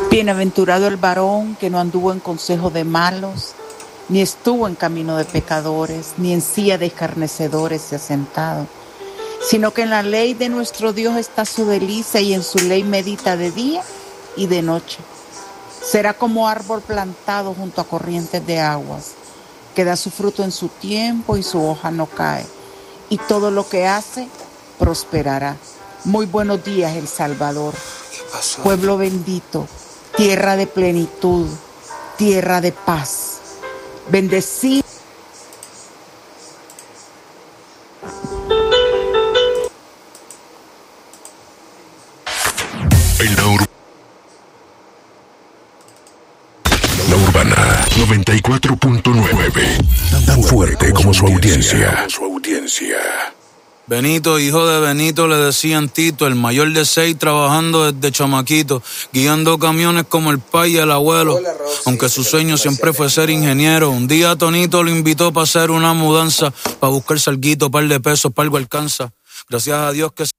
Bienaventurado el varón que no anduvo en consejo de malos, ni estuvo en camino de pecadores, ni en silla de escarnecedores se ha sentado, sino que en la ley de nuestro Dios está su delicia y en su ley medita de día y de noche. Será como árbol plantado junto a corrientes de aguas, que da su fruto en su tiempo y su hoja no cae, y todo lo que hace prosperará. Muy buenos días, El Salvador. Pueblo bendito, tierra de plenitud, tierra de paz. Bendecido. La Urbana 94.9. Tan fuerte como su audiencia. Benito, hijo de Benito, le decían Tito, el mayor de 6, trabajando desde chamaquito, guiando camiones como el pai y el abuelo. Aunque su sueño siempre fue ser ingeniero, un día Tonito lo invitó para hacer una mudanza, para buscar salguito, par de pesos, para algo alcanza. Gracias a Dios que